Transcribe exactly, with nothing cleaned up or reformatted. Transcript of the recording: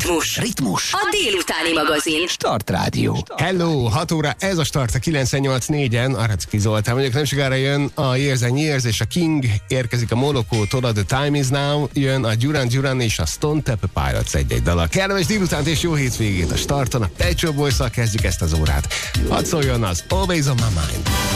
Ritmus. Ritmus. A délutáni magazin. Start Rádió. Hello, hat óra, ez a Start a kilencvennyolc négyen. Aracki Zoltán vagyok, nem sokára jön a Years and Years és a King, érkezik a Moloko, Toda The Time Is Now, jön a Duran Duran és a Stone Temple Pilots egy-egy dala. Kellemes délutánt és jó hétvégét a Starton, a Pet Shop Boys-szal kezdjük ezt az órát. Hadd szóljon az Always On My Mind.